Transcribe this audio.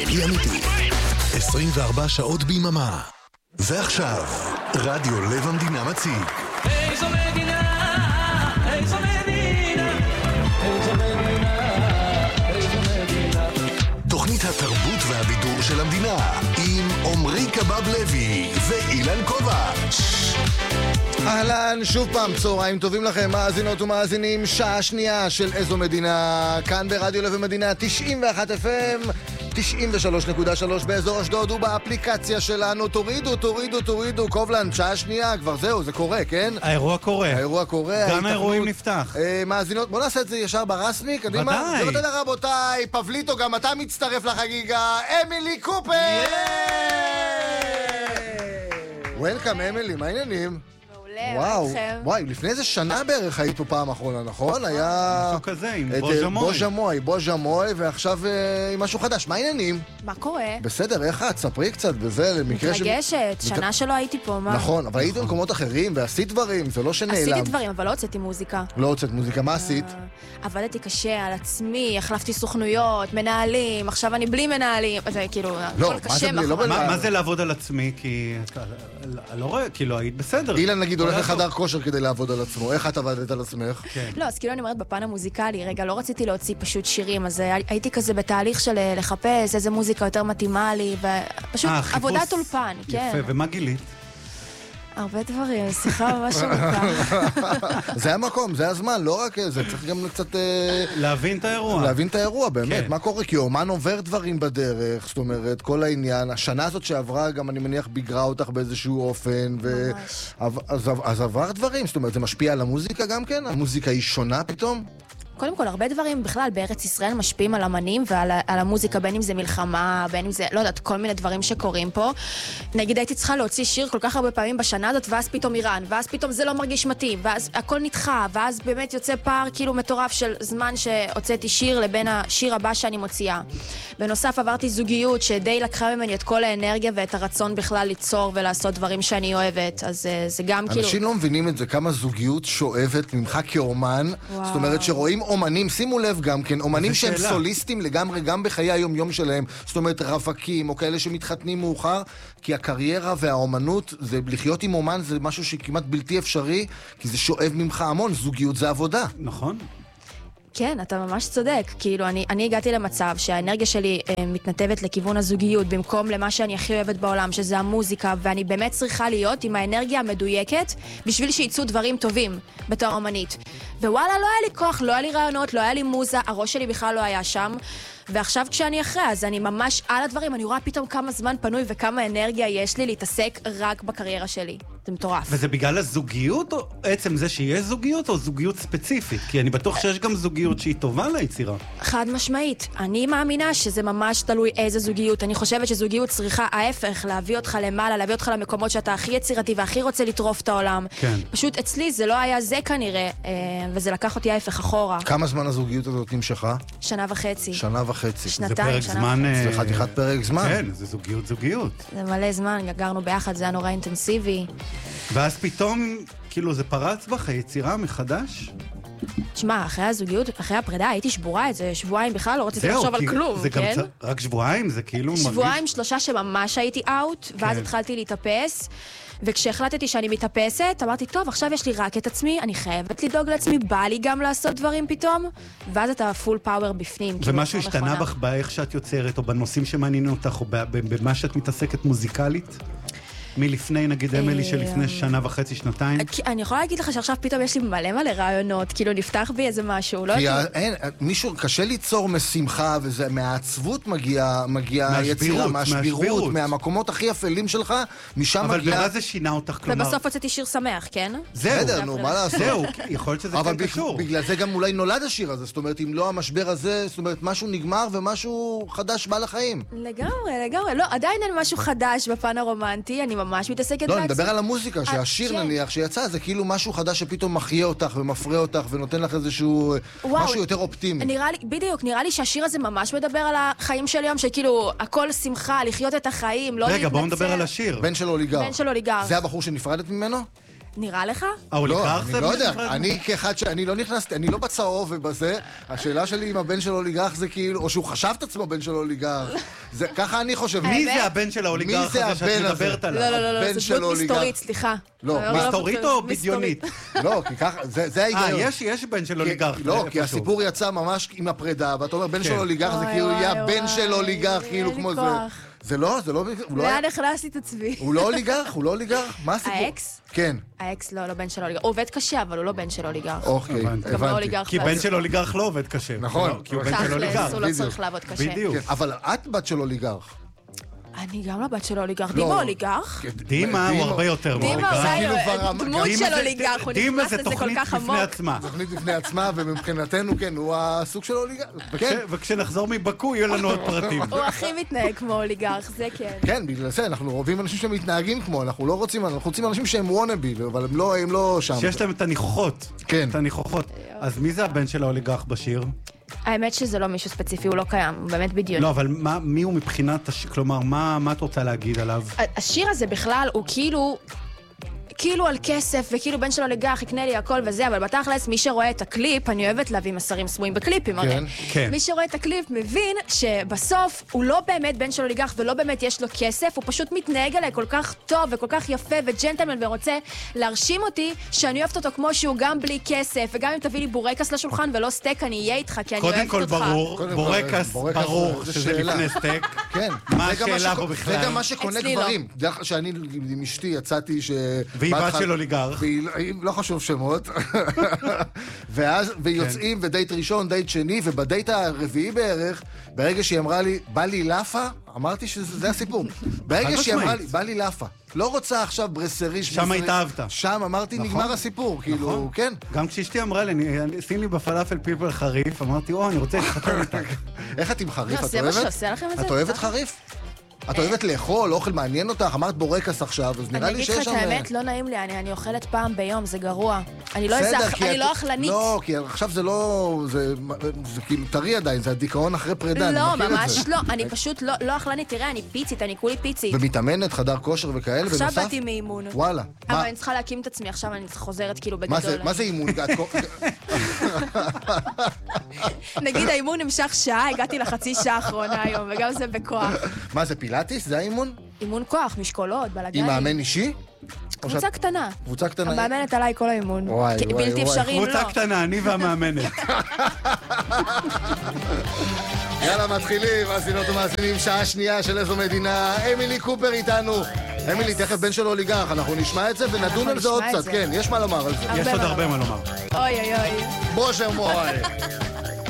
ישראלי אמיתי. 24 שעות ביממה. ועכשיו, רדיו לב המדינה מציג. איזו מדינה, איזו מדינה, איזו מדינה, איזו מדינה. תוכנית התרבות והבידור של המדינה, עם עומרי קבב לוי ואילן קובץ'. אהלן, שוב פעם, צהריים טובים לכם, מאזינות ומאזינים, שעה שנייה של איזו מדינה, כאן ברדיו לב המדינה, 91 FM, 93.3 באזור אשדוד ובאפליקציה שלנו. תורידו, קובלן, שעה שנייה, כבר זהו, זה קורה, כן? האירוע קורה. האירוע קורה. גן האירועים נפתח. מאזינות, בוא נעשה את זה ישר ברסמי, קדימה. ודאי. ותודה רבותיי, פבליטו, גם אתה מצטרף לחגיגה, אמילי קופר! וולקאם אמילי, מה העניינים? וואו, וואי, לפני איזה שנה בערך היית פה פעם אחרונה, נכון? היה... משהו כזה, עם בוז'מוי, ועכשיו עם משהו חדש. מה העניינים? מה קורה? בסדר, איך את? ספרי קצת בזה, למקרה מתרגשת, שנה שלא הייתי פה, מה? נכון, אבל היית במקומות אחרים ועשית דברים, זה לא שנעלם. עשיתי דברים, אבל לא הוצאתי מוזיקה. לא הוצאת מוזיקה, מה עשית? עבדתי קשה על עצמי, החלפתי סוכנויות, מנהלים, עכשיו אני בלי מנהלים, זה כאילו, הכל קשה מאחורי. מה זה לעבוד על עצמי? כי לא רואה, כאילו היית בסדר. אילן נגיד הולך לחדר כושר כדי לעבוד על עצמו. איך את עבדת על עצמך? לא, אז כאילו אני אומרת בפן המוזיקלי, רגע, לא רציתי להוציא פשוט שירים, אז הייתי כזה בתהליך של לחפש איזה מוזיקה יותר מתאימה לי, ופשוט עבודת אולפן, כן. יפה, ומה גילית? הרבה דברים, שיחה ממש ארוכה. זה המקום, זה הזמן, לא רק זה, צריך גם קצת... להבין את האירוע. להבין את האירוע, באמת, מה קורה? כי אומן עובר דברים בדרך, זאת אומרת, כל העניין, השנה הזאת שעברה, גם אני מניח ביגרה אותך באיזשהו אופן, אז עבר דברים, זאת אומרת, זה משפיע על המוזיקה גם כן? המוזיקה היא שונה פתאום? קודם כל, הרבה דברים בכלל בארץ ישראל משפיעים על אמנים ועל המוזיקה, בין אם זה מלחמה, בין אם זה, לא יודעת, כל מיני דברים שקורים פה. נגיד, הייתי צריכה להוציא שיר כל כך הרבה פעמים בשנה הזאת, ואז פתאום איראן, ואז פתאום זה לא מרגיש מתאים, ואז הכל נדחה, ואז באמת יוצא פער כאילו מטורף של זמן שהוצאתי שיר לבין השיר הבא שאני מוציאה. בנוסף, עברתי זוגיות שדי לקחה ממני את כל האנרגיה ואת הרצון בכלל ליצור ולעשות דברים שאני אוהבת, אז זה גם כאילו... אנשים לא מבינים את זה, כמה זוגיות שואבת ממך כאומן, זאת אומרת שרואים אומנים, שימו לב גם כן, אומנים שהם סוליסטים לגמרי, גם בחיי היום-יום שלהם, זאת אומרת רווקים, או כאלה שמתחתנים מאוחר, כי הקריירה והאומנות, זה, לחיות עם אומן זה משהו שכמעט בלתי אפשרי, כי זה שואב ממך המון, זוגיות זה עבודה. נכון. כן, אתה ממש צודק. כאילו, אני הגעתי למצב שהאנרגיה שלי מתנתבת לכיוון הזוגיות, במקום למה שאני הכי אוהבת בעולם, שזה המוזיקה, ואני באמת צריכה להיות עם האנרגיה המדויקת, בשביל שיצאו דברים טובים בתור אומנית. ווואלה, לא היה לי כוח, לא היה לי רעיונות, לא היה לי מוזה, הראש שלי בכלל לא היה שם. ועכשיו כשאני אחרי, אז אני ממש על הדברים, אני רואה פתאום כמה זמן פנוי וכמה אנרגיה יש לי להתעסק רק בקריירה שלי. זה מטורף. וזה בגלל הזוגיות, או עצם זה שיש זוגיות, או זוגיות ספציפית? כי אני בטוח שיש גם זוגיות שהיא טובה ליצירה. חד משמעית. אני מאמינה שזה ממש תלוי איזה זוגיות. אני חושבת שזוגיות צריכה ההפך, להביא אותך למעלה, להביא אותך למקומות שאתה הכי יצירתי והכי רוצה לטרוף את העולם. כן. פשוט אצלי זה לא היה זה כנראה, וזה לקח אותי ההפך אחורה. כמה זמן הזוגיות הזאת נמשכה? שנה וחצי. שנתיים, שנה וחצי. זה חתיכת פרק זמן. כן, זה זוגיות. זה מלא זמן, גרנו ביחד, זה היה נורא אינטנסיבי. ואז פתאום, כאילו, זה פרץ בך, היצירה מחדש? תשמע, אחרי הזוגיות, אחרי הפרידה, הייתי שבורה את זה, שבועיים בכלל, לא רציתי לחשוב על כלום, כן? רק שבועיים, זה כאילו מרגיש... שבועיים, 3 שממש הייתי אאוט, ואז התחלתי להתאפס, וכשהחלטתי שאני מתאפסת, אמרתי, טוב, עכשיו יש לי רק את עצמי, אני חייבת לדאוג לעצמי, בא לי גם לעשות דברים פתאום, ואז אתה פול פאוור בפנים. ומשהו השתנה בך באיך שאת יוצרת, או בנושאים שמעניינים אותך, או במה שאת מתעסקת מוזיקלית? מלפני, נגיד, אמילי שלפני שנה וחצי, שנתיים? אני יכולה להגיד לך שעכשיו פתאום יש לי מלא רעיונות, כאילו נפתח בי איזה משהו, לא יודעת. מישהו, קשה ליצור משמחה, וזה מהעצבות מגיעה יצירה, מהשבירות, מהמקומות הכי אפלים שלך, משם מגיעה... אבל במה זה שינה אותך, כלומר... ובסוף הוצאתי שיר שמח, כן? זהו, נו, מה לעשות? זהו, יכול להיות שזה כן קשור. אבל בגלל זה גם אולי נולד השיר הזה, זאת אומרת, אם לא המשבר הזה, זאת אומרת, משהו נגמר ומשהו חדש בא לחיים. לגמרי. לא, עדיין אין משהו חדש בפן הרומנטי, אני ממש מתעסקת לא, אני מדבר על המוזיקה, שהשיר נניח שיצא, זה כאילו משהו חדש שפתאום מחיה אותך ומפרה אותך ונותן לך איזשהו משהו יותר אופטימי. בדיוק, נראה לי שהשיר הזה ממש מדבר על החיים של היום, שכאילו הכל שמחה, לחיות את החיים, לא להתנצל. רגע, בואו נדבר על השיר. בן של אוליגר. בן של אוליגר. זה הבחור שנפרדת ממנו? נראה לך? האוליגרך אני זה לא יודע, נפרד? אני כאחד שאני לא נכנסתי, אני לא בצהוב ובזה, השאלה שלי אם הבן של אוליגרך זה כאילו, או שהוא חשב את עצמו בן של אוליגרך, ככה אני חושב. מי זה הבן של האוליגרך הזה שאת מדברת עליו? לא, בן זה של דמות אוליגרך. מסתורית, סליחה. לא, מסתורית או בדיונית? לא, כי ככה, זה ההיגיון. יש בן של אוליגרך. לא, כי הסיפור יצא ממש עם הפרידה, ואתה אומר, בן של אוליגרך זה אוי, כאילו אוי, יהיה אוי, בן של אוליגרך, כאילו אין לי כמו זה. כוח. זה לא, הוא לא... לאן הכנסתי את עצמי? הוא לא אוליגרך? הוא לא אוליגרך? מה הסיפור? האקס? כן. האקס לא בן של אוליגרך. הוא עובד קשה, אבל הוא לא בן של אוליגרך. אוקיי, הבנתי. גם לא הבנתי. אוליגרך. כי בן של אוליגרך לא עובד קשה. נכון. כי הוא בן של תכלס, אוליגרך. הוא לא בדיוק. צריך לעבוד קשה. בדיוק. כן, אבל את בת של אוליגרך. אני גם לא בת של אוליגרך. דימה אוליגרך? דימה הוא הרבה יותר דימה מאוליגרך. אולי דמות של אוליגרך, הוא דימה נכנס זה לזה כל תוכנית כך בפני עמוק. עצמה. תוכנית בפני עצמה, ומבחינתנו, כן, הוא הסוג של אוליגרך. כן, וכשנחזור מבקו יהיו לנו עוד פרטים. הוא הכי מתנהג כמו אוליגרך, זה כן. כן, בגלל זה, אנחנו אוהבים אנשים שמתנהגים כמו, אנחנו לא רוצים, אנחנו רוצים אנשים שהם וונאבי, אבל הם לא שם. שיש להם את הניחוחות. כן. את הניחוחות. אז מי זה הבן של האוליגרך בשיר? האמת שזה לא מישהו ספציפי, הוא לא קיים, הוא באמת בדיוק. לא, אבל מי הוא מבחינת, כלומר, מה את רוצה להגיד עליו? השיר הזה בכלל הוא כאילו על כסף, וכאילו בן של אוליגרך יקנה לי הכל וזה, אבל בתכלס, מי שרואה את הקליפ, אני אוהבת להביא מסרים סמויים בקליפים, הרי. כן. מי שרואה את הקליפ מבין שבסוף הוא לא באמת בן של אוליגרך ולא באמת יש לו כסף, הוא פשוט מתנהג עליי כל כך טוב וכל כך יפה וג'נטלמן ורוצה להרשים אותי שאני אוהבת אותו כמו שהוא גם בלי כסף, וגם אם תביא לי בורקס לשולחן ולא סטייק, אני אהיה איתך כי אני אוהבת אותך. קודם כל ברור, בורקס ברור זה שזה שאלה. לפני סטייק. כן. מה זה גם השאלה מה פה בכלל? זה גם מה שקונה אצלי לא. גברים. דרך כלל שאני עם אשתי יצאתי ש... והיא בת של אוליגרך. והיא לא חשוב שמות. ואז, ויוצאים, ודייט ראשון, דייט שני, ובדייט הרביעי בערך, ברגע שהיא אמרה לי, בא לי לאפה, אמרתי שזה הסיפור. ברגע שהיא אמרה לי, בא לי לאפה. לא רוצה עכשיו ברסריש. שם התאהבת. שם אמרתי, נגמר הסיפור. כאילו, כן. גם כשאשתי אמרה לי, שים לי בפלאפל פלפל חריף, אמרתי, אני רוצה להתחתן איתך. איך את עם חריף? לא, את זה מה אוהבת? שעושה לכם את זה? את אוהבת חריף? את אוהבת לאכול, אוכל מעניין אותך? אמרת בורקס עכשיו, אז נראה אני לי אגיד שיש לך שם... את האמת, לא נעים לי, אני אוכלת פעם ביום, זה גרוע. אני בסדר, כי את- לא אכלנית. לא, כי עכשיו זה לא... זה כאילו טרי עדיין, זה הדיכאון אחרי פרידה, אני לא, מכיר את ממש זה. לא, אני פשוט לא אכלנית, תראה, אני פיצית, אני כולי פיצית. ומתאמנת, חדר כושר וכאלה, עכשיו בנוסף? באתי מאימון. וואלה. אבל מה- אני צריכה להקים את עצמי, עכשיו אני חוזרת כאילו מה בגדול. זה- מה זה אימון? נגיד האימון נמשך שעה, הגעתי לחצי שעה האחרונה היום, וגם זה בכוח. מה זה פילאטיס? זה האימון? אימון כוח, משקולות, עם בלגנים. מאמן אישי? או קבוצה שאת- קטנה. קבוצה קטנה? המאמנת עליי כל האימון. וואי, כי וואי, בלתי וואי. אפשרי אם לא. קבוצה קטנה, אני והמאמנת. יאללה, מתחילים, מאזינות ומאזינים, שעה שנייה של איזו מדינה. אמילי קופר איתנו. אמילי, תכף בן של אוליגרך, אנחנו נשמע את זה ונדון על זה עוד נשמע את קצת. זה. כן, יש מה לומר על זה. יש עוד הרבה מה לומר. אוי אוי אוי. בושר מוי.